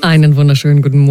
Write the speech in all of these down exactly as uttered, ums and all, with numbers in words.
Einen wunderschönen guten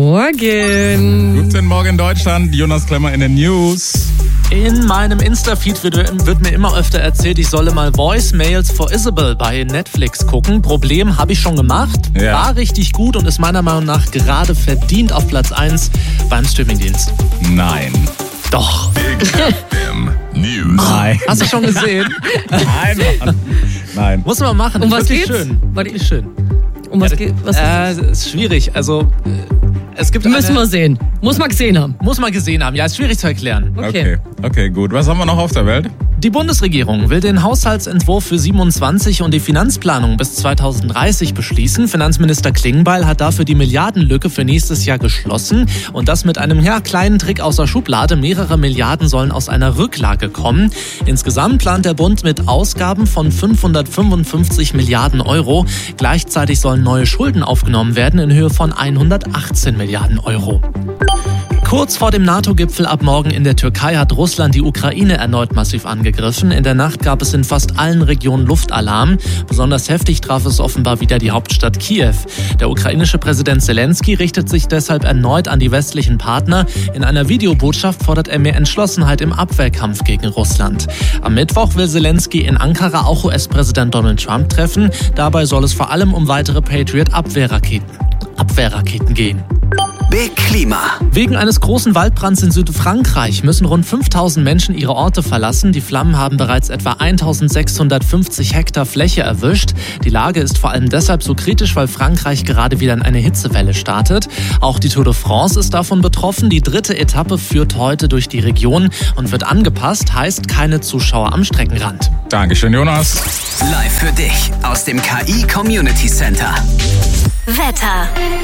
Morgen. Guten Morgen Deutschland, Jonas Klemmer in den News. In meinem Insta-Feed wird, wird mir immer öfter erzählt, ich solle mal Voicemails for Isabel bei Netflix gucken. Problem habe ich schon gemacht, ja. War richtig gut und ist meiner Meinung nach gerade verdient auf Platz eins beim Streamingdienst. Nein. Doch. Big F M News. Nein. Hast du schon gesehen? Nein, Mann. Nein. Muss man machen. Um was Wirklich geht's? schön. Wirklich schön. Um was geht? Was äh, ist schwierig. Also, äh, es gibt müssen eine, wir sehen. Muss man gesehen haben. Muss man gesehen haben. Ja, ist schwierig zu erklären. Okay. Okay, okay, gut. Was haben wir noch auf der Welt? Die Bundesregierung will den Haushaltsentwurf für siebenundzwanzig und die Finanzplanung bis zweitausenddreißig beschließen. Finanzminister Klingbeil hat dafür die Milliardenlücke für nächstes Jahr geschlossen. Und das mit einem ja, kleinen Trick aus der Schublade. Mehrere Milliarden sollen aus einer Rücklage kommen. Insgesamt plant der Bund mit Ausgaben von fünfhundertfünfundfünfzig Milliarden Euro. Gleichzeitig sollen neue Schulden aufgenommen werden in Höhe von hundertachtzehn Milliarden Euro. Kurz vor dem NATO-Gipfel ab morgen in der Türkei hat Russland die Ukraine erneut massiv angegriffen. In der Nacht gab es in fast allen Regionen Luftalarm. Besonders heftig traf es offenbar wieder die Hauptstadt Kiew. Der ukrainische Präsident Zelensky richtet sich deshalb erneut an die westlichen Partner. In einer Videobotschaft fordert er mehr Entschlossenheit im Abwehrkampf gegen Russland. Am Mittwoch will Zelensky in Ankara auch U S-Präsident Donald Trump treffen. Dabei soll es vor allem um weitere Patriot-Abwehrraketen Abwehrraketen gehen. Big Klima. Wegen eines großen Waldbrands in Südfrankreich müssen rund fünftausend Menschen ihre Orte verlassen. Die Flammen haben bereits etwa eintausendsechshundertfünfzig Hektar Fläche erwischt. Die Lage ist vor allem deshalb so kritisch, weil Frankreich gerade wieder in eine Hitzewelle startet. Auch die Tour de France ist davon betroffen. Die dritte Etappe führt heute durch die Region und wird angepasst, heißt keine Zuschauer am Streckenrand. Dankeschön, Jonas. Live für dich aus dem K I Community Center. Wetter.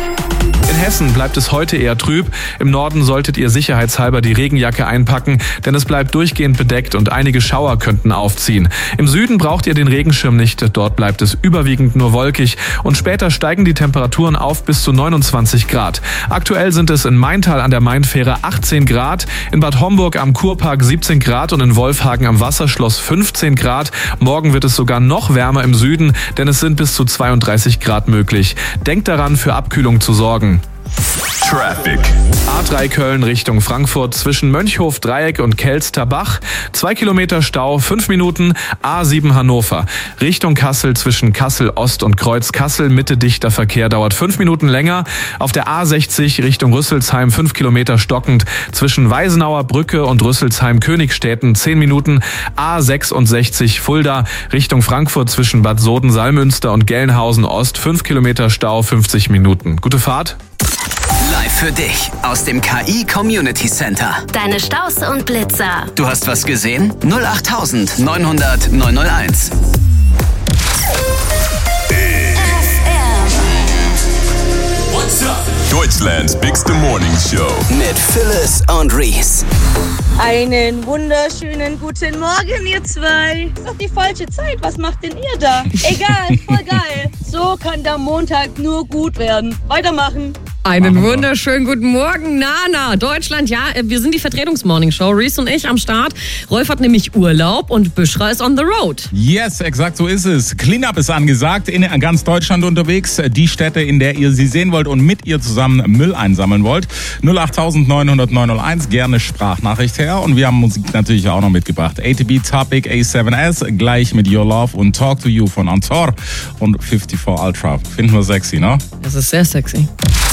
In Hessen bleibt es heute eher trüb. Im Norden solltet ihr sicherheitshalber die Regenjacke einpacken, denn es bleibt durchgehend bedeckt und einige Schauer könnten aufziehen. Im Süden braucht ihr den Regenschirm nicht, dort bleibt es überwiegend nur wolkig und später steigen die Temperaturen auf bis zu neunundzwanzig Grad. Aktuell sind es in Maintal an der Mainfähre achtzehn Grad, in Bad Homburg am Kurpark siebzehn Grad und in Wolfhagen am Wasserschloss fünfzehn Grad. Morgen wird es sogar noch wärmer im Süden, denn es sind bis zu zweiunddreißig Grad möglich. Denkt daran, für Abkühlung zu sorgen. Traffic. A drei Köln Richtung Frankfurt zwischen Mönchhof Dreieck und Kelsterbach. Zwei Kilometer Stau, fünf Minuten. A sieben Hannover Richtung Kassel zwischen Kassel Ost und Kreuz Kassel. Mitte dichter Verkehr, dauert fünf Minuten länger. Auf der A sechzig Richtung Rüsselsheim fünf Kilometer stockend. Zwischen Weisenauer Brücke und Rüsselsheim Königstädten zehn Minuten. A sechsundsechzig Fulda Richtung Frankfurt zwischen Bad Soden-Salmünster und Gelnhausen Ost fünf Kilometer Stau, fünfzig Minuten. Gute Fahrt. Live für dich aus dem K I Community Center. Deine Staus und Blitzer. Du hast was gesehen? null acht neunhundert neunhunderteins. Deutschlands bigste Morning Show. Mit Phyllis und Reese. Einen wunderschönen guten Morgen, ihr zwei. Ist doch die falsche Zeit. Was macht denn ihr da? Egal, voll geil. So kann der Montag nur gut werden. Weitermachen. Einen wunderschönen guten Morgen, Nana. Deutschland, ja, wir sind die Vertretungs-Morning-Show. Reese und ich am Start. Rolf hat nämlich Urlaub und Büschra ist on the road. Yes, exakt so ist es. Cleanup ist angesagt, in ganz Deutschland unterwegs. Die Städte, in der ihr sie sehen wollt und mit ihr zusammen Müll einsammeln wollt. null acht neunhundert neunhunderteins, gerne Sprachnachricht her. Und wir haben Musik natürlich auch noch mitgebracht. A T B Topic A seven S, gleich mit Your Love und Talk to You von Antor und fünfundfünfzig Ultra. Finden wir sexy, ne? Das ist sehr sexy.